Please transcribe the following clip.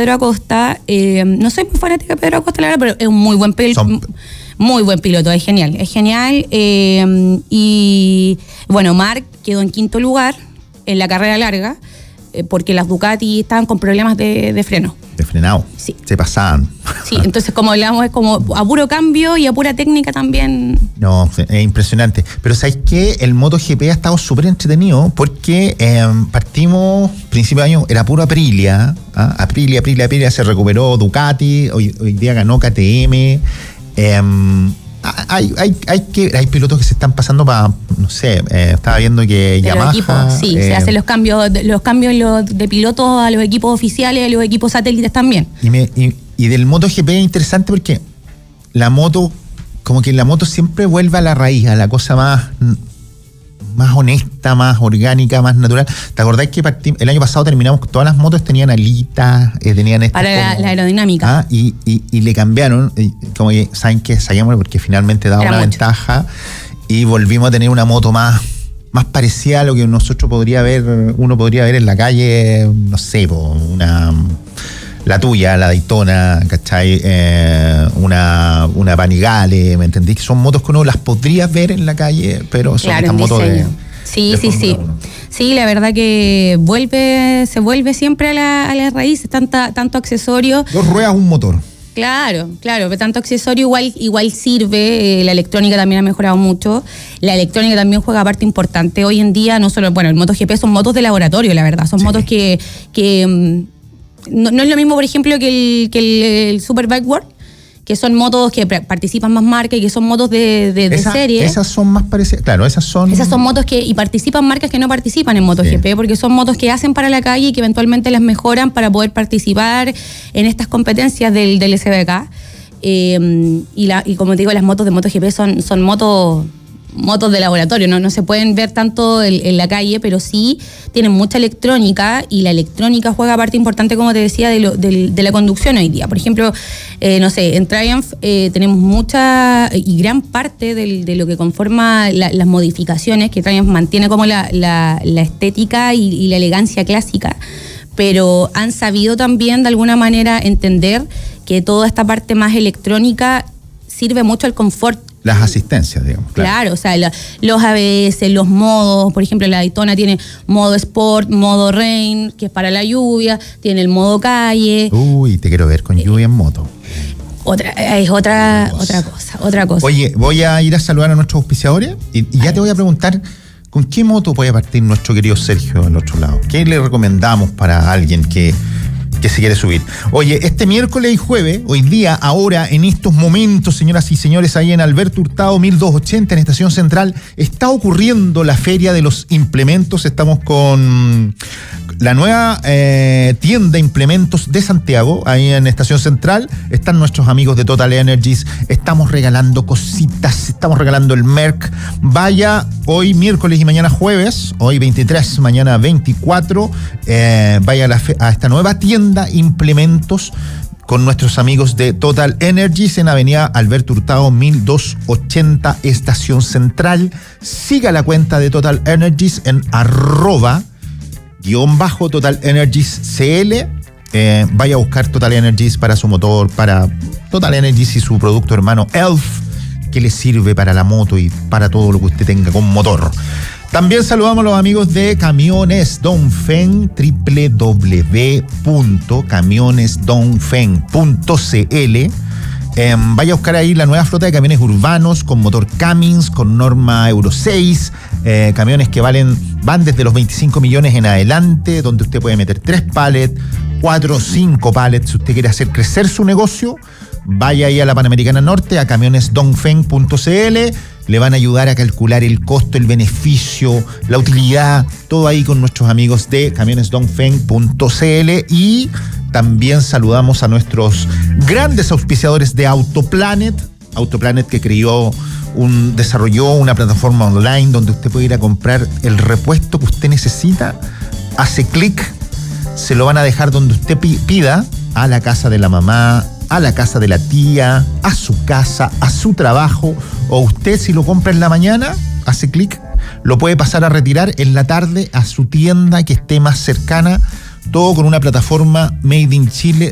Pedro Acosta. No soy muy fanática de Pedro Acosta, la verdad, pero es un muy buen piloto. Muy buen piloto, es genial. Y bueno, Marc quedó en quinto lugar en la carrera larga, porque las Ducati estaban con problemas de freno. De frenado. Sí. Se pasaban. Sí, entonces como hablamos, es como a puro cambio y a pura técnica también. No, es impresionante. Pero ¿sabes qué? El MotoGP ha estado súper entretenido porque partimos, principio de año, era puro Aprilia. Aprilia, se recuperó Ducati, hoy día ganó KTM. Hay pilotos que se están pasando para, no sé, estaba viendo que Yamaha... Equipos, sí, se hacen los cambios de pilotos a los equipos oficiales, a los equipos satélites también. Y del MotoGP es interesante porque la moto, como que la moto siempre vuelve a la raíz, a la cosa más honesta, más orgánica, más natural. ¿Te acordás que el año pasado terminamos, todas las motos tenían alitas, tenían estas para la aerodinámica? Y le cambiaron, como que, ¿saben qué? Saquémoslo porque finalmente daba una ventaja y volvimos a tener una moto más parecida a lo que uno podría ver en la calle, no sé, la tuya, la Daytona, ¿cachai? Una Panigale, ¿me entendí? Que son motos que uno las podría ver en la calle, pero son estas motos de... Sí. Sí, la verdad que se vuelve siempre a la raíz, tanto accesorio. 2 ruedas, un motor. Claro, pero tanto accesorio igual sirve. La electrónica también ha mejorado mucho. La electrónica también juega parte importante hoy en día, no solo, el MotoGP son motos de laboratorio, la verdad, son motos que no es lo mismo, por ejemplo, que el Superbike World, que son motos que participan más marcas y que son motos de serie. Esas son más parecidas, claro, esas son motos y participan marcas que no participan en MotoGP, porque son motos que hacen para la calle y que eventualmente las mejoran para poder participar en estas competencias del SBK. Y como te digo, las motos de MotoGP son motos de laboratorio, no se pueden ver tanto en la calle, pero sí tienen mucha electrónica, y la electrónica juega parte importante, como te decía, de la conducción hoy día. Por ejemplo, no sé, en Triumph tenemos mucha y gran parte de lo que conforma las modificaciones, que Triumph mantiene como la estética y la elegancia clásica, pero han sabido también de alguna manera entender que toda esta parte más electrónica sirve mucho al confort. Las asistencias, digamos. Claro, o sea, los ABS, los modos, por ejemplo, la Daytona tiene modo Sport, modo Rain, que es para la lluvia, tiene el modo calle. Uy, te quiero ver con lluvia en moto. Otra cosa. Oye, voy a ir a saludar a nuestros auspiciadores y ya te voy a preguntar, ¿con qué moto puede partir nuestro querido Sergio al otro lado? ¿Qué le recomendamos para alguien que se quiere subir? Oye, este miércoles y jueves, hoy día, ahora, en estos momentos, señoras y señores, ahí en Alberto Hurtado 1280, en Estación Central, está ocurriendo la Feria de los Implementos. Estamos con la nueva tienda Implementos de Santiago, ahí en Estación Central. Están nuestros amigos de Total Energies. Estamos regalando cositas, estamos regalando el Merc. Vaya hoy miércoles y mañana jueves, hoy 23, mañana 24, vaya a esta nueva tienda Implementos con nuestros amigos de Total Energies en Avenida Alberto Hurtado 1280, Estación Central. Siga la cuenta de Total Energies en @Total Energies CL. Vaya a buscar Total Energies para su motor, para Total Energies y su producto hermano Elf, que le sirve para la moto y para todo lo que usted tenga con motor. También saludamos a los amigos de Camiones Dongfeng, www.camionesdongfeng.cl. Vaya a buscar ahí la nueva flota de camiones urbanos con motor Cummins, con norma Euro 6, camiones que van desde los 25 millones en adelante, donde usted puede meter 3 pallets, 4 o 5 pallets. Si usted quiere hacer crecer su negocio, vaya ahí a la Panamericana Norte, a camionesdongfeng.cl. Le van a ayudar a calcular el costo, el beneficio, la utilidad, todo ahí con nuestros amigos de camionesdongfeng.cl. Y también saludamos a nuestros grandes auspiciadores de Autoplanet que desarrolló una plataforma online donde usted puede ir a comprar el repuesto que usted necesita, hace clic, se lo van a dejar donde usted pida, a la casa de la mamá, a la casa de la tía, a su casa, a su trabajo, o usted, si lo compra en la mañana, hace clic, lo puede pasar a retirar en la tarde a su tienda que esté más cercana, todo con una plataforma Made in Chile